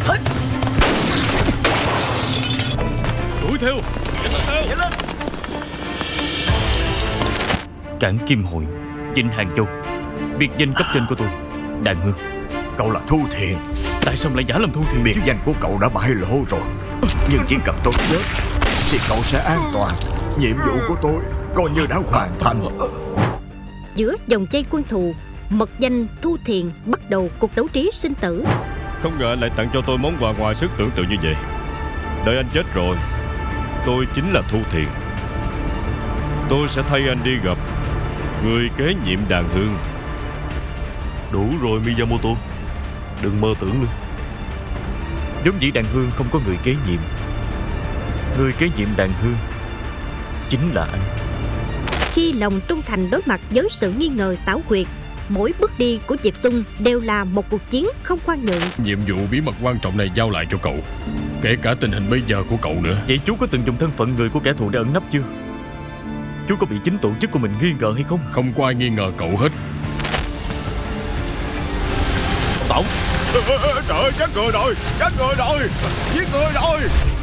Đuổi theo. Nhanh lên. Cảng Kim Hội, Vĩnh Hàng Châu. Biệt danh cấp trên của tôi, Đàn Hương. Cậu là Thu Thiền. Tại sao lại giả làm Thu Thiền? Biệt danh của cậu đã bại lộ rồi. Nhưng chỉ cần tôi chết thì cậu sẽ an toàn. Nhiệm vụ của tôi coi như đã hoàn thành. Giữa vòng vây quân thù, mật danh Thu Thiền bắt đầu cuộc đấu trí sinh tử. Không ngờ anh lại tặng cho tôi món quà ngoài sức tưởng tượng như vậy. Đợi anh chết rồi, tôi chính là Thu Thiền. Tôi sẽ thay anh đi gặp người kế nhiệm Đàn Hương. Đủ rồi Miyamoto, đừng mơ tưởng nữa. Giống dĩ Đàn Hương không có người kế nhiệm. Người kế nhiệm Đàn Hương chính là anh. Khi lòng trung thành đối mặt với sự nghi ngờ xảo quyệt, mỗi bước đi của Diệp Xung đều là một cuộc chiến không khoan nhượng. Nhiệm vụ bí mật quan trọng này giao lại cho cậu, kể cả tình hình bây giờ của cậu nữa. Vậy chú có từng dùng thân phận người của kẻ thù để ẩn nấp chưa? Chú có bị chính tổ chức của mình nghi ngờ hay không? Không có ai nghi ngờ cậu hết. Tổng. Trời ơi, chết người rồi. Giết người rồi.